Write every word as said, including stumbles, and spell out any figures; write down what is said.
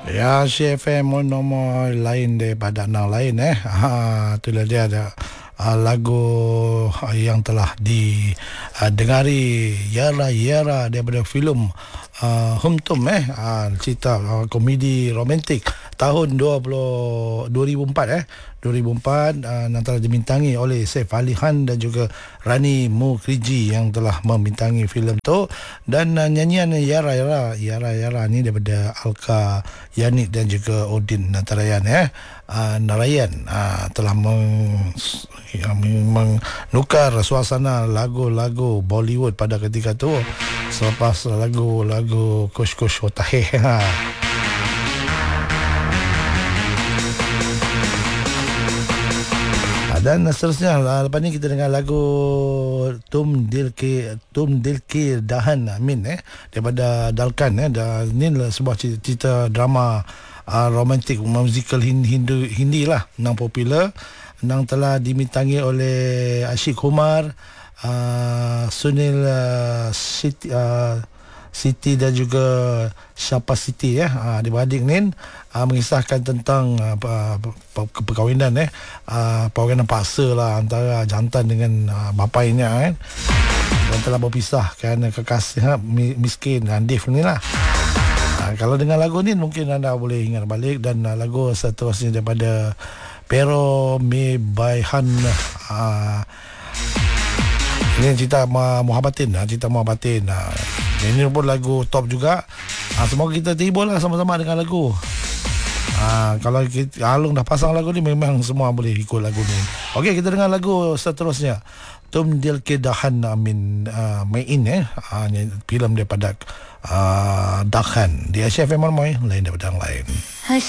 Ya, C F M nombor lain daripada yang lain eh. Ha, itulah dia ada uh, lagu uh, yang telah didengari uh, Yara Yara daripada filem uh, Hum Tum eh. Uh, cerita uh, komedi romantik tahun dua ribu empat eh. dua ribu empat uh, yang telah dibintangi oleh Saif Ali Khan dan juga Rani Mukherjee yang telah membintangi filem tu, dan uh, nyanyian Yara Yara Yara Yara ni daripada Alka Yanik dan juga Odin Natarayan eh. Uh, Narayan uh, telah meng, ya, menukar suasana lagu-lagu Bollywood pada ketika tu selepas lagu-lagu Kush Kush Hota Hai. Dan seterusnya, lepas ni kita dengar lagu Tum Dil Ke Tum Dil Ke Dahan Amin eh daripada Dalkan eh. Dan ini sebuah cerita, cerita drama uh, romantik musical Hindu Hindi lah, yang popular, yang telah dibintangi oleh Ashik Kumar, uh, Sunil uh, Siti, uh, Siti dan juga Shapa Siti ya. Ha, adik-beradik ni uh, mengisahkan tentang uh, perkahwinan eh. Uh, perkahwinan paksa lah antara jantan dengan uh, bapainya kan. Dan telah berpisah kerana kekasih ha, miskin Handif ni lah. Uh, kalau dengar lagu ni mungkin anda boleh ingat balik. Dan uh, lagu seterusnya daripada Pero Me Baihan. Uh, ini cerita Muhabbatin, cerita Muhabbatin. Ini pun lagu top juga. Ha, semoga kita terhibur lah sama-sama dengan lagu. Ha, kalau kita, Alung dah pasang lagu ni, memang semua boleh ikut lagu ni. Okey, kita dengar lagu seterusnya. Tum Dil Ke Dahan Amin uh, Main eh. Ha, filem daripada uh, Dakhan. Di Asia F M Marmai, lain daripada yang lain.